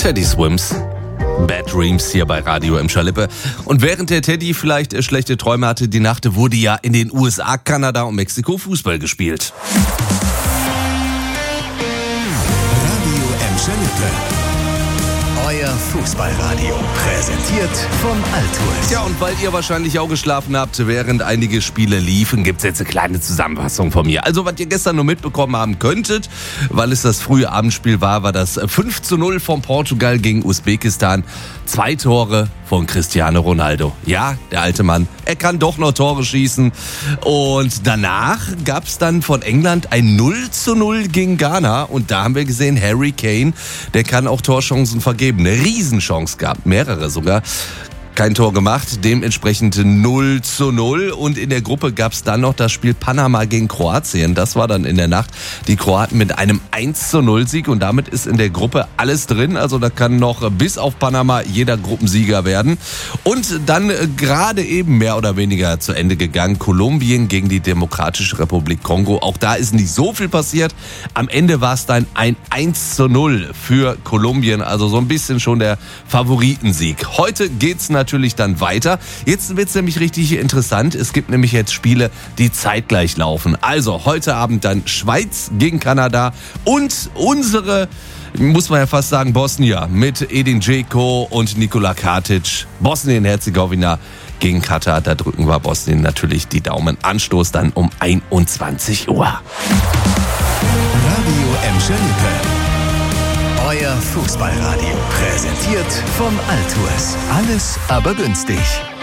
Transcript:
Teddy Swims. Bad Dreams hier bei Radio Emscher Lippe. Und während der Teddy vielleicht schlechte Träume hatte, die Nacht wurde ja in den USA, Kanada und Mexiko Fußball gespielt. Radio Emscher Lippe. Euer Fußballradio. Präsentiert vom Altours. Ja, und weil ihr wahrscheinlich auch geschlafen habt, während einige Spiele liefen, gibt's jetzt eine kleine Zusammenfassung von mir. Also, was ihr gestern nur mitbekommen haben könntet, weil es das frühe Abendspiel war das 5:0 von Portugal gegen Usbekistan. 2 Tore von Cristiano Ronaldo. Ja, der alte Mann, er kann doch noch Tore schießen. Und danach gab's dann von England ein 0:0 gegen Ghana. Und da haben wir gesehen, Harry Kane, der kann auch Torchancen vergeben. Eine Riesenchance gehabt, mehrere sogar. Kein Tor gemacht, dementsprechend 0:0. Und in der Gruppe gab es dann noch das Spiel Panama gegen Kroatien. Das war dann in der Nacht. Die Kroaten mit einem 1:0 und damit ist in der Gruppe alles drin. Also da kann noch bis auf Panama jeder Gruppensieger werden. Und dann gerade eben mehr oder weniger zu Ende gegangen. Kolumbien gegen die Demokratische Republik Kongo. Auch da ist nicht so viel passiert. Am Ende war es dann ein 1:0 für Kolumbien. Also so ein bisschen schon der Favoritensieg. Heute geht's natürlich dann weiter. Jetzt wird's nämlich richtig interessant. Es gibt nämlich jetzt Spiele, die zeitgleich laufen. Also heute Abend dann Schweiz gegen Kanada und unsere, muss man ja fast sagen, Bosnier mit Edin Dzeko und Nikola Katic. Bosnien-Herzegowina gegen Katar. Da drücken wir Bosnien natürlich die Daumen. Anstoß dann um 21 Uhr. Radio Emscher Lippe. Euer Fußballradio. Präsentiert vom Altours. Alles aber günstig.